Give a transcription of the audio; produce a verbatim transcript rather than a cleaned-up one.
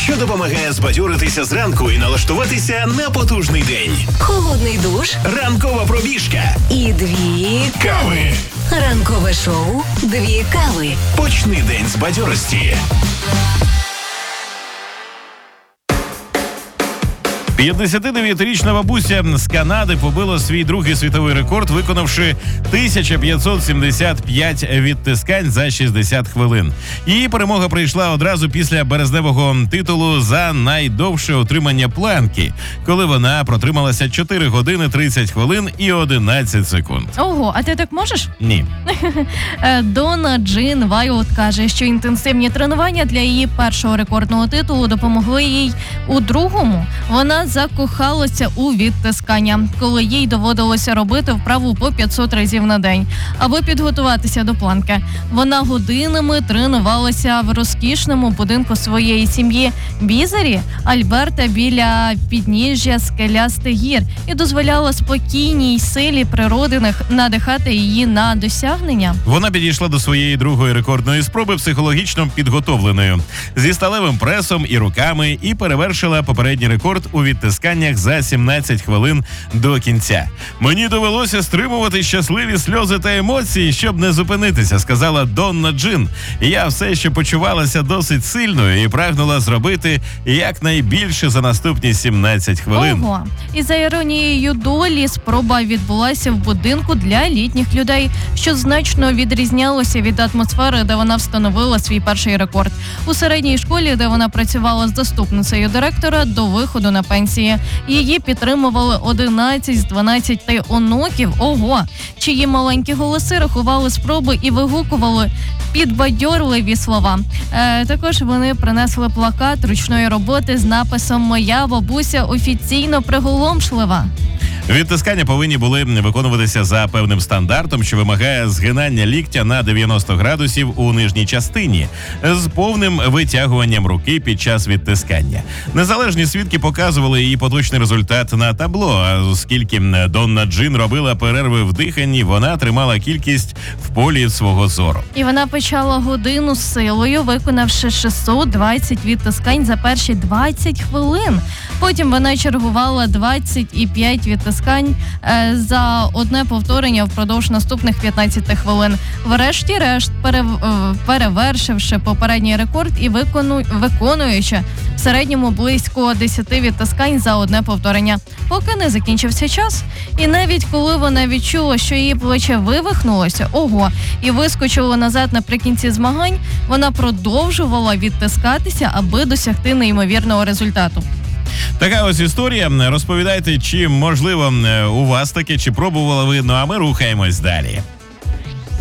що допомагає збадьоритися зранку і налаштуватися на потужний день. Холодний душ, Ранкова пробіжка і дві кави. Ранкове шоу «Дві кави». Почни день з бадьорості. п'ятдесятидев'ятирічна бабуся з Канади побила свій другий світовий рекорд, виконавши тисяча п'ятсот сімдесят п'ять відтискань за шістдесят хвилин. Її перемога прийшла одразу після березневого титулу за найдовше отримання планки, коли вона протрималася чотири години тридцять хвилин і одинадцять секунд. Ого, а ти так можеш? Ні. Дона Джин Вайлд каже, що інтенсивні тренування для її першого рекордного титулу допомогли їй у другому. Вона закохалася у відтискання, коли їй доводилося робити вправу по п'ятсот разів на день, аби підготуватися до планки. Вона годинами тренувалася в розкішному будинку своєї сім'ї Бізері, Альберта, біля підніжжя скелястих гір, і дозволяла спокійній силі природи надихати її на досягнення. Вона підійшла до своєї другої рекордної спроби психологічно підготовленою, зі сталевим пресом і руками, і перевершила попередній рекорд у відтисканнях за сімнадцять хвилин до кінця. «Мені довелося стримувати щасливі сльози та емоції, щоб не зупинитися», сказала Донна Джин. «Я все ще почувалася досить сильною і прагнула зробити якнайбільше за наступні сімнадцять хвилин». Ого. І за іронією долі, спроба відбулася в будинку для літніх людей, що значно відрізнялося від атмосфери, де вона встановила свій перший рекорд. У середній школі, де вона працювала з заступницею директора до виходу на пенсії. Її підтримували одинадцять з дванадцяти онуків, ого, чиї маленькі голоси рахували спроби і вигукували підбадьорливі слова. Е, також вони принесли плакат ручної роботи з написом «Моя бабуся офіційно приголомшлива». Відтискання повинні були виконуватися за певним стандартом, що вимагає згинання ліктя на дев'яносто градусів у нижній частині з повним витягуванням руки під час відтискання. Незалежні свідки показували її поточний результат на табло, а оскільки Донна Джин робила перерви в диханні, вона тримала кількість в полі свого зору. І вона почала годину з силою, виконавши шістсот двадцять відтискань за перші двадцять хвилин. Потім вона чергувала двадцять п'ять відтискань е, за одне повторення впродовж наступних п'ятнадцяти хвилин. Врешті-решт, перев, е, перевершивши попередній рекорд і викону, виконуючи в середньому близько десяти відтискань за одне повторення, поки не закінчився час. І навіть коли вона відчула, що її плече вивихнулося, ого, і вискочило назад наприкінці змагань, вона продовжувала відтискатися, аби досягти неймовірного результату. Така ось історія. Розповідайте, чи можливо у вас таке, чи пробували ви, ну а ми рухаємось далі.